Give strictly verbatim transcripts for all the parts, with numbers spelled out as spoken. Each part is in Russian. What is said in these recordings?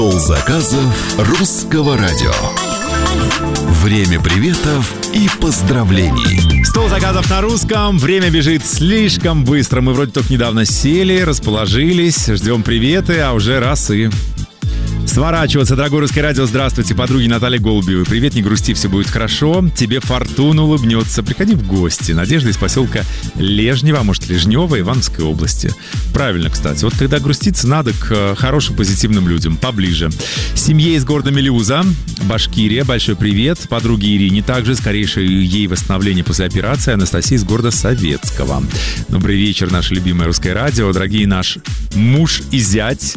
Стол заказов Русского радио. Время приветов и поздравлений. Стол заказов на русском. Время бежит слишком быстро. Мы вроде только недавно сели, расположились, ждем приветы, а уже раз и... Сворачиваться. Дорогое Русское радио, здравствуйте, подруги Натальи Голубевой. Привет, не грусти, все будет хорошо. Тебе фортуна улыбнется. Приходи в гости. Надежда из поселка Лежнево, а может Лежнево, Ивановской области. Правильно, кстати. Вот когда груститься, надо к хорошим, позитивным людям, поближе. Семье из города Мелеуза, Башкирия, большой привет. Подруге Ирине также, скорейшее ей восстановление после операции. Анастасия из города Советского. Добрый вечер, наше любимое Русское радио. Дорогие наш муж и зять.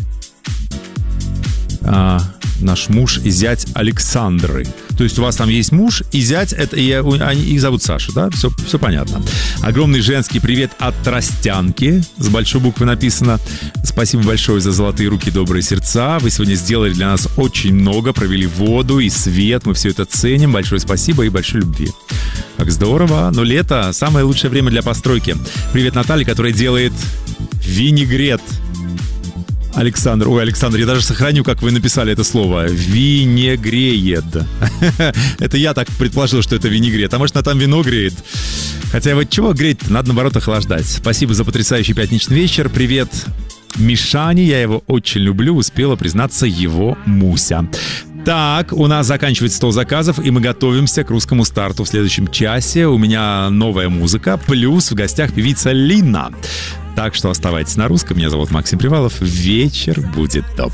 А, наш муж и зять Александры. То есть у вас там есть муж и зять, это и, они, их зовут Саша, да? Все, все понятно. Огромный женский привет от Тростянки. С большой буквы написано. Спасибо большое за золотые руки, добрые сердца. Вы сегодня сделали для нас очень много. Провели воду и свет. Мы все это ценим. Большое спасибо и большой любви. Как здорово. Но лето — самое лучшее время для постройки. Привет Наталье, которая делает винегрет. Александр, ой, Александр, я даже сохраню, как вы написали это слово. Винегреет. Это я так предположил, что это винегрет. А может, она там вино греет? Хотя вот чего греть? Надо, наоборот, охлаждать. Спасибо за потрясающий пятничный вечер. Привет Мишане, я его очень люблю. Успела признаться, его Муся. Так, у нас заканчивается стол заказов, и мы готовимся к русскому старту в следующем часе. У меня новая музыка, плюс в гостях певица Лина. Так что оставайтесь на русском. Меня зовут Максим Привалов. Вечер будет добрый.